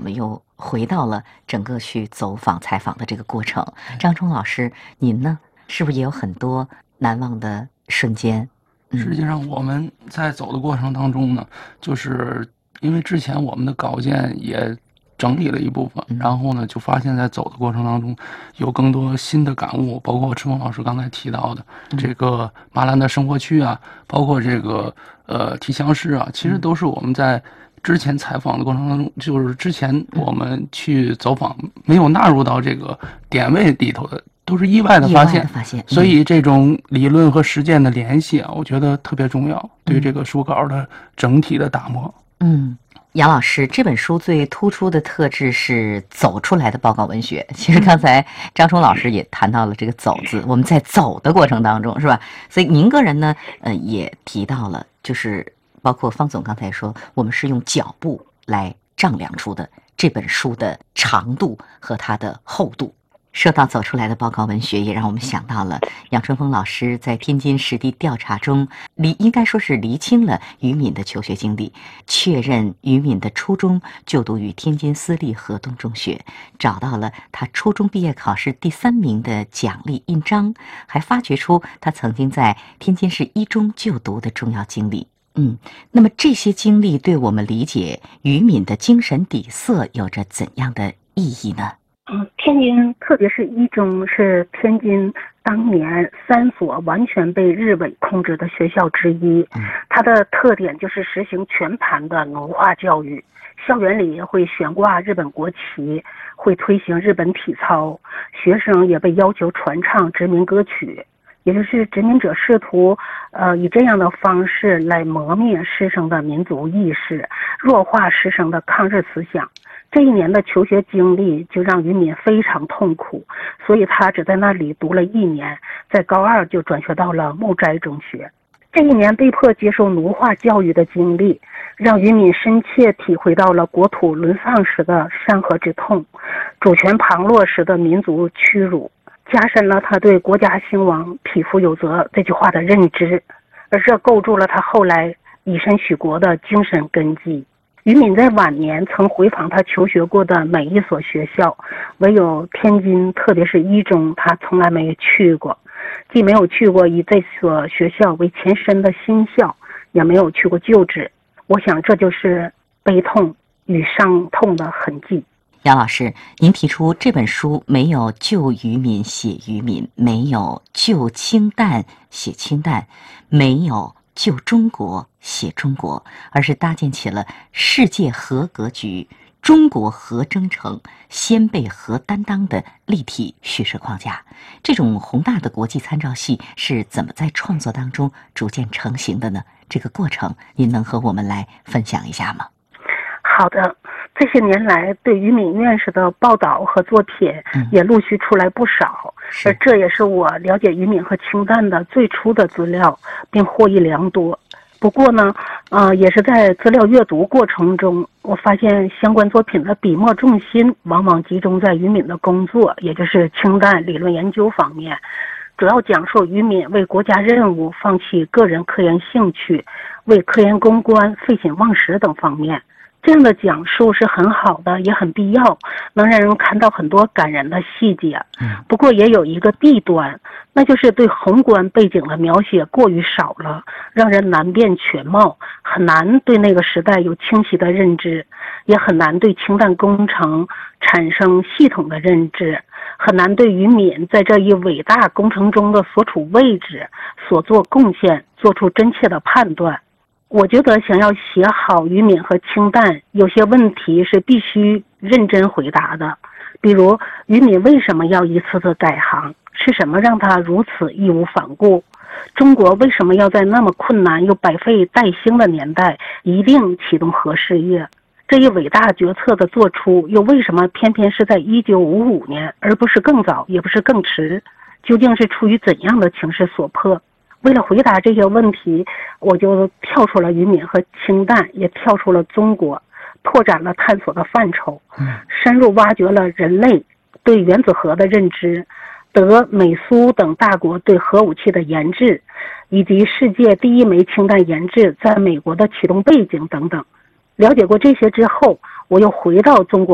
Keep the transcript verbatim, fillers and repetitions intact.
们又回到了整个去走访采访的这个过程。张冲老师，您呢，是不是也有很多难忘的瞬间？ 嗯、实际上我们在走的过程当中呢，就是因为之前我们的稿件也整理了一部分，然后呢，就发现在走的过程当中有更多新的感悟，包括赤峰老师刚才提到的这个马兰的生活区啊，包括这个呃提香室啊，其实都是我们在之前采访的过程当中，就是之前我们去走访没有纳入到这个点位里头的，都是意外的发现。 发现， 所以这种理论和实践的联系啊，我觉得特别重要，对这个书稿的整体的打磨。 嗯。杨老师，这本书最突出的特质是走出来的报告文学。其实刚才张冲老师也谈到了这个走字，我们在走的过程当中，是吧？所以您个人呢，呃，也提到了，就是包括方总刚才说，我们是用脚步来丈量出的这本书的长度和它的厚度。说到走出来的报告文学，也让我们想到了杨春风老师在天津实地调查中，厘应该说是厘清了于敏的求学经历，确认于敏的初中就读于天津私立河东中学，找到了他初中毕业考试第三名的奖励印章，还发掘出他曾经在天津市一中就读的重要经历。嗯，那么这些经历对我们理解于敏的精神底色有着怎样的意义呢？ 嗯，天津特别是一中是天津当年三所完全被日伪控制的学校之一，它的特点就是实行全盘的奴化教育，校园里会悬挂日本国旗，会推行日本体操，学生也被要求传唱殖民歌曲，也就是殖民者试图呃以这样的方式来磨灭师生的民族意识，弱化师生的抗日思想。这一年的求学经历就让于敏非常痛苦，所以他只在那里读了一年，在高二就转学到了木斋中学。这一年被迫接受奴化教育的经历，让于敏深切体会到了国土沦丧时的山河之痛，主权旁落时的民族屈辱，加深了他对国家兴亡匹夫有责这句话的认知，而这构筑了他后来以身许国的精神根基。于敏在晚年曾回访他求学过的每一所学校，唯有天津特别是一中他从来没去过，既没有去过以这所学校为前身的新校，也没有去过旧址。我想这就是悲痛与伤痛的痕迹。 杨老师，您提出这本书没有就于敏写于敏，没有就清淡写清淡，没有就中国写中国，而是搭建起了世界核格局、中国核征程、先辈核担当的立体叙事框架。这种宏大的国际参照系是怎么在创作当中逐渐成型的呢？这个过程您能和我们来分享一下吗？ 好的，这些年来对于敏院士的报道和作品也陆续出来不少，嗯、而这也是我了解于敏和清淡的最初的资料，并获益良多。不过呢，呃，也是在资料阅读过程中，我发现相关作品的笔墨重心往往集中在于敏的工作，也就是清淡理论研究方面，主要讲述于敏为国家任务放弃个人科研兴趣，为科研攻关废寝忘食等方面。这样的讲述是很好的，也很必要，能让人看到很多感人的细节。不过也有一个弊端，那就是对宏观背景的描写过于少了，让人难辨全貌，很难对那个时代有清晰的认知，也很难对氢弹工程产生系统的认知，很难对于敏在这一伟大工程中的所处位置、所做贡献做出真切的判断。我觉得想要写好于敏和清淡，有些问题是必须认真回答的，比如于敏为什么要一次次改行，是什么让他如此义无反顾？中国为什么要在那么困难又百废待兴的年代一定启动核事业？这一伟大决策的做出又为什么偏偏是在一九五五年，而不是更早，也不是更迟？究竟是出于怎样的情势所迫？为了回答这些问题，我就跳出了于敏和清淡，也跳出了中国，拓展了探索的范畴，深入挖掘了人类对原子核的认知，德美苏等大国对核武器的研制，以及世界第一枚氢弹研制在美国的启动背景等等。了解过这些之后，我又回到中国